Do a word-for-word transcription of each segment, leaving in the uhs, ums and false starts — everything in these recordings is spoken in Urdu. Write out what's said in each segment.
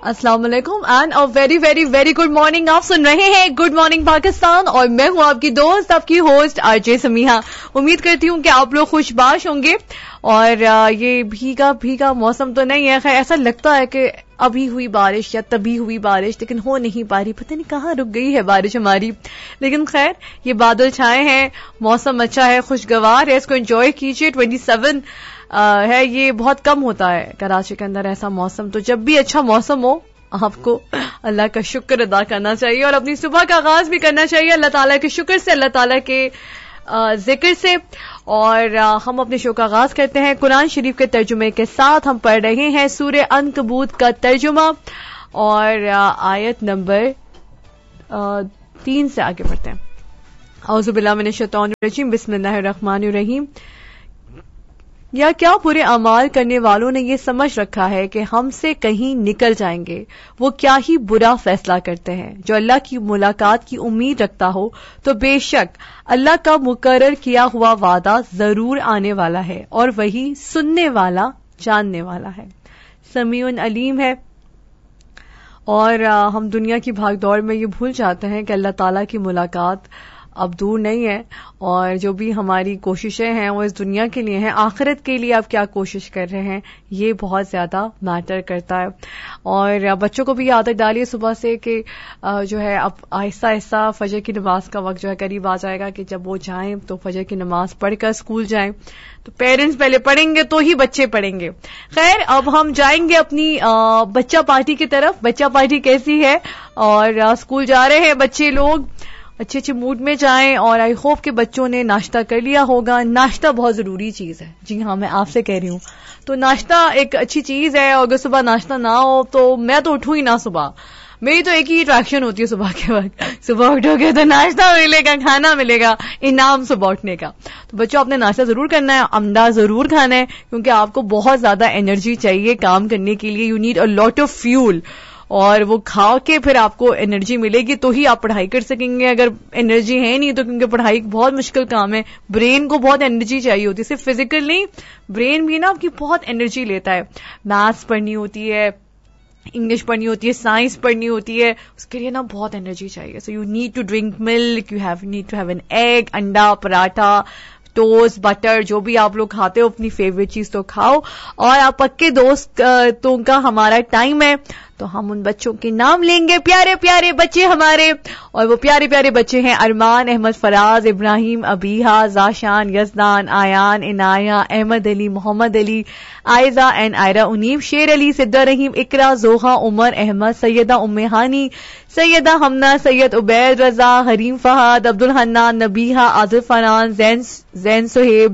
السلام علیکم and a very very very good morning. آپ سن رہے ہیں گڈ مارننگ پاکستان اور میں ہوں آپ کی دوست آپ کی ہوسٹ آر جے سمیحہ. امید کرتی ہوں کہ آپ لوگ خوش باش ہوں گے. اور یہ بھیگا بھیگا موسم تو نہیں ہے، خیر ایسا لگتا ہے کہ ابھی ہوئی بارش یا تبھی ہوئی بارش، لیکن ہو نہیں پا رہی، پتہ نہیں کہاں رک گئی ہے بارش ہماری. لیکن خیر یہ بادل چھائے ہیں، موسم اچھا ہے، خوشگوار ہے، اس کو انجوائے کیجیے. ٹوینٹی سیون ہے، یہ بہت کم ہوتا ہے کراچی کے اندر ایسا موسم. تو جب بھی اچھا موسم ہو آپ کو اللہ کا شکر ادا کرنا چاہیے اور اپنی صبح کا آغاز بھی کرنا چاہیے اللہ تعالیٰ کے شکر سے، اللہ تعالیٰ کے ذکر سے. اور ہم اپنے شو کا آغاز کرتے ہیں قرآن شریف کے ترجمے کے ساتھ. ہم پڑھ رہے ہیں سورہ عنکبوت کا ترجمہ اور آیت نمبر تین سے آگے بڑھتے ہیں. اعوذ باللہ من الشیطان الرجیم، بسم اللہ الرحمن الرحیم. یا کیا برے اعمال کرنے والوں نے یہ سمجھ رکھا ہے کہ ہم سے کہیں نکل جائیں گے؟ وہ کیا ہی برا فیصلہ کرتے ہیں. جو اللہ کی ملاقات کی امید رکھتا ہو تو بے شک اللہ کا مقرر کیا ہوا وعدہ ضرور آنے والا ہے اور وہی سننے والا جاننے والا ہے، سمیع علیم ہے. اور ہم دنیا کی بھاگ دوڑ میں یہ بھول جاتے ہیں کہ اللہ تعالیٰ کی ملاقات اب دور نہیں ہے، اور جو بھی ہماری کوششیں ہیں وہ اس دنیا کے لیے ہیں. آخرت کے لیے آپ کیا کوشش کر رہے ہیں یہ بہت زیادہ میٹر کرتا ہے. اور بچوں کو بھی عادت ڈالیے صبح سے کہ جو ہے اب آہستہ آہستہ فجر کی نماز کا وقت جو ہے قریب آ جائے گا کہ جب وہ جائیں تو فجر کی نماز پڑھ کر اسکول جائیں. تو پیرنٹس پہلے پڑھیں گے تو ہی بچے پڑھیں گے. خیر اب ہم جائیں گے اپنی بچہ پارٹی کی طرف. بچہ پارٹی کیسی ہے اور اسکول جا رہے ہیں بچے لوگ، اچھے اچھے موڈ میں جائیں. اور آئی ہوپ کہ بچوں نے ناشتہ کر لیا ہوگا. ناشتہ بہت ضروری چیز ہے. جی ہاں میں آپ سے کہہ رہی ہوں. تو ناشتہ ایک اچھی چیز ہے، اور اگر صبح ناشتہ نہ ہو تو میں تو اٹھوں ہی نہ صبح. میری تو ایک ہی اٹریکشن ہوتی ہے صبح کے وقت، صبح اٹھو گے تو ناشتہ ملے گا، کھانا ملے گا، انعام صبح اٹھنے کا. تو بچوں آپ نے ناشتہ ضرور کرنا ہے، عمدہ ضرور کھانا ہے، کیونکہ آپ کو بہت زیادہ انرجی چاہیے کام کرنے کے لیے. You need a lot of fuel, اور وہ کھا کے پھر آپ کو انرجی ملے گی تو ہی آپ پڑھائی کر سکیں گے. اگر انرجی ہے نہیں تو، کیونکہ پڑھائی بہت مشکل کام ہے، برین کو بہت انرجی چاہیے ہوتی ہے، صرف فزیکل نہیں، برین بھی نا آپ کی بہت انرجی لیتا ہے. میتھس پڑھنی ہوتی ہے، انگلش پڑھنی ہوتی ہے، سائنس پڑھنی ہوتی ہے، اس کے لیے نا بہت انرجی چاہیے. So you need to drink milk, you have need to have an egg, انڈا، پراٹھا، ٹوسٹ، بٹر، جو بھی آپ لوگ کھاتے ہو اپنی فیوریٹ چیز تو کھاؤ. اور آپ پکے دوستوں کا ہمارا ٹائم ہے تو ہم ان بچوں کے نام لیں گے، پیارے پیارے بچے ہمارے. اور وہ پیارے پیارے بچے ہیں ارمان، احمد، فراز، ابراہیم، ابیحہ، زاشان، یزدان، آیان، عنایہ، احمد علی، محمد علی، آئزہ اینڈ آئرہ، انیب، شیر علی، صدہ رحیم، اقرا، زوحہ، عمر، احمد، سیدہ ام ہانی، سیدہ حمنہ، سید عبید رضا، حریم فہد، عبدالحنان، نبیحہ، عادل فرحان، زین زین سہیب،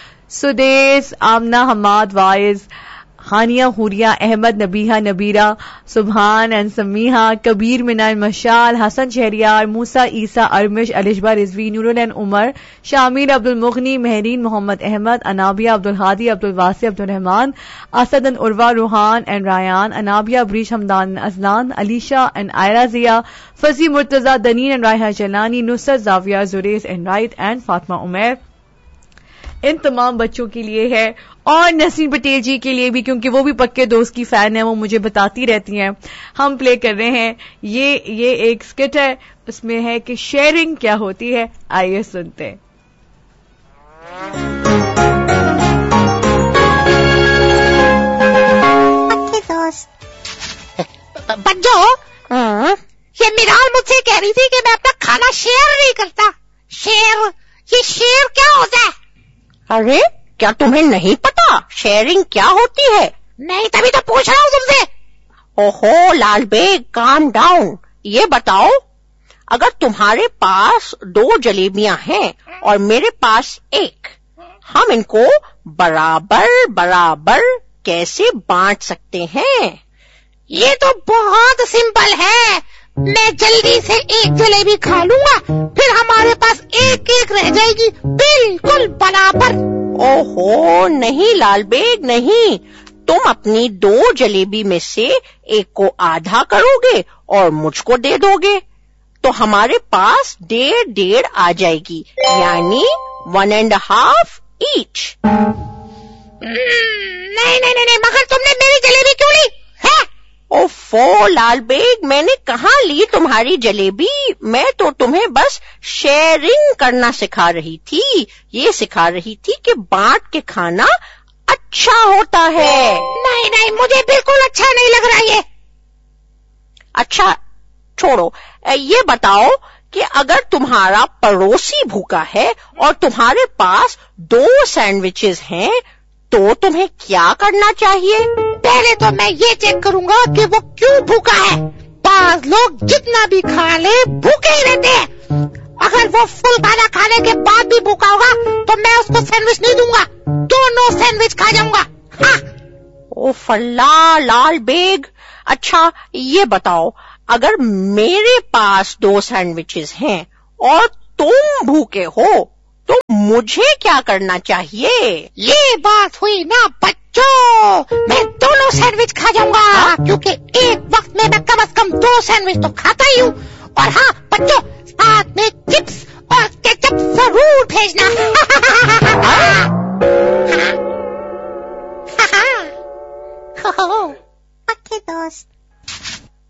سدیس، آمنہ، حماد، وائز، ہانیہ، حوریہ، احمد، نبیحہ، نبیرہ، سبحان اینڈ سمیحہ، کبیر، منال، مشال، حسن شہریار، موسیٰ، عیسیٰ، ارمش، الشبہ، رضوی، نورالعین، عمر، شامل، عبدالمغنی، مہرین، محمد Ahmad, Anabia, Abdul Hadi, Abdul Wasay, Abdul Rahman, Asad and Urwa, Rohan and Ryan, Anabia, بریش، Hamdan, ازلان، Alisha and آئرہ Zia, فضی، Murtaza, دنین and رائحہ جلانی، نصرت، زاویہ، زریز and right and Fatima Umair. ان تمام بچوں کے لیے ہے اور نسیم پٹیل جی کے لیے بھی، کیونکہ وہ بھی پکے دوست کی فین ہیں، وہ مجھے بتاتی رہتی ہیں. ہم پلے کر رہے ہیں یہ یہ ایک اسکٹ ہے، اس میں ہے کہ شیئرنگ کیا ہوتی ہے. آئیے سنتے ہیں. بچو، یہ میرال مجھ سے کہہ رہی تھی کہ میں اپنا کھانا شیئر نہیں کرتا. شیئر، یہ شیئر کیا ہوتا ہے؟ ارے کیا تمہیں نہیں پتا شیئرنگ کیا ہوتی ہے؟ نہیں، تبھی تو پوچھ رہا ہوں تم سے. اوہو لال بیگ، کام ڈاؤن. یہ بتاؤ، اگر تمہارے پاس دو جلیبیاں ہیں اور میرے پاس ایک، ہم ان کو برابر برابر کیسے بانٹ سکتے ہیں؟ یہ تو بہت سمپل ہے. میں جلدی سے ایک جلیبی کھا لوں گا، پھر ہمارے پاس ایک ایک رہ جائے گی، بالکل برابر. اوہو نہیں لال بیگ نہیں، تم اپنی دو جلیبی میں سے ایک کو آدھا کرو گے اور مجھ کو دے دو گے تو ہمارے پاس ڈیڑھ ڈیڑھ آ جائے گی، یعنی ون اینڈ ہاف ایچ. نہیں نہیں نہیں، مگر تم نے میری جلیبی کیوں لی ہے؟ اوف ओफो लाल बेग, मैंने कहाँ ली तुम्हारी जलेबी? मैं तो तुम्हें बस शेयरिंग करना सिखा रही थी। ये सिखा रही थी कि बांट के खाना अच्छा होता है। नहीं नहीं, मुझे बिल्कुल अच्छा नहीं लग रहा ये। अच्छा छोड़ो, ये बताओ कि अगर तुम्हारा पड़ोसी भूखा है और तुम्हारे पास दो सैंडविचेस हैं तो तुम्हें क्या करना चाहिए? पहले तो मैं ये चेक करूंगा कि वो क्यों भूखा है। बाज लोग जितना भी खा ले भूखे ही रहते हैं। अगर वो फुल खाना खाने के बाद भी भूखा होगा तो मैं उसको सैंडविच नहीं दूंगा, दोनों सैंडविच खा जाऊंगा। हाँ। ओ फल्ला लाल बेग, अच्छा ये बताओ, अगर मेरे पास दो सैंडविचेस हैं और तुम भूखे हो तो मुझे क्या करना चाहिए? ये बात हुई ना बच्चों, मैं दोनों सैंडविच खा जाऊंगा। हाँ? क्योंकि एक वक्त में मैं कम से कम दो सैंडविच तो खाता ही हूँ। और हाँ बच्चों, साथ में चिप्स और केचप जरूर भेजना। ओके दोस्त।